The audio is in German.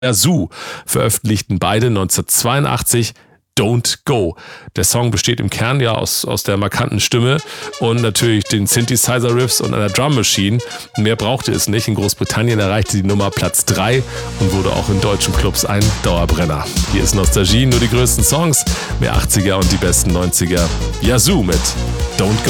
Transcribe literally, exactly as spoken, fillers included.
Yazoo veröffentlichten beide neunzehnhundertzweiundachtzig Don't Go. Der Song besteht im Kern ja aus, aus der markanten Stimme und natürlich den Synthesizer-Riffs und einer Drum Machine. Mehr brauchte es nicht. In Großbritannien erreichte die Nummer Platz drei und wurde auch in deutschen Clubs ein Dauerbrenner. Hier ist Nostalgie, nur die größten Songs, mehr achtziger und die besten neunziger. Yazoo mit Don't Go.